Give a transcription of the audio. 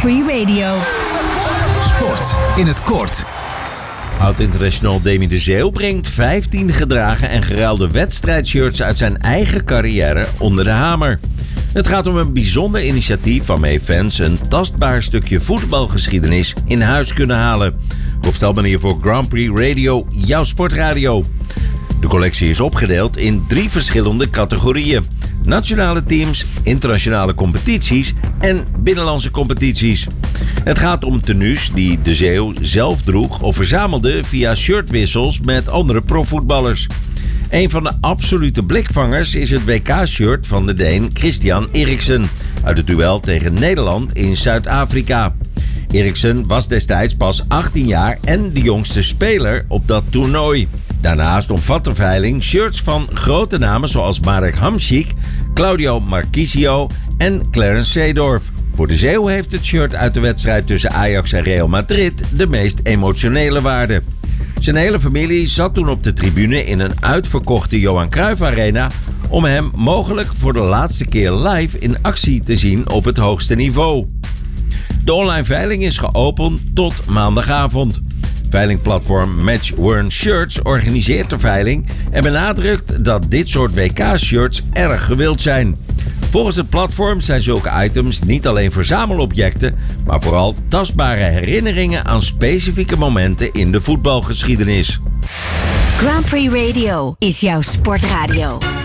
Free Radio. Sport in het kort. Oud-international Demi de Zeeuw brengt 15 gedragen en geruilde wedstrijdshirts uit zijn eigen carrière onder de hamer. Het gaat om een bijzonder initiatief waarmee fans een tastbaar stukje voetbalgeschiedenis in huis kunnen halen. Rob Stelman hier voor Grand Prix Radio, jouw sportradio. De collectie is opgedeeld in 3 verschillende categorieën: nationale teams, internationale competities en binnenlandse competities. Het gaat om tenues die de Zeeuw zelf droeg of verzamelde via shirtwissels met andere profvoetballers. Een van de absolute blikvangers is het WK-shirt van de Deen Christian Eriksen uit het duel tegen Nederland in Zuid-Afrika. Eriksen was destijds pas 18 jaar en de jongste speler op dat toernooi. Daarnaast omvat de veiling shirts van grote namen zoals Marek Hamšík, Claudio Marchisio en Clarence Seedorf. Voor de Zeeuw heeft het shirt uit de wedstrijd tussen Ajax en Real Madrid de meest emotionele waarde. Zijn hele familie zat toen op de tribune in een uitverkochte Johan Cruijff Arena om hem mogelijk voor de laatste keer live in actie te zien op het hoogste niveau. De online veiling is geopend tot maandagavond. Veilingplatform Match Worn Shirts organiseert de veiling en benadrukt dat dit soort WK-shirts erg gewild zijn. Volgens het platform zijn zulke items niet alleen verzamelobjecten, maar vooral tastbare herinneringen aan specifieke momenten in de voetbalgeschiedenis. Grand Prix Radio is jouw sportradio.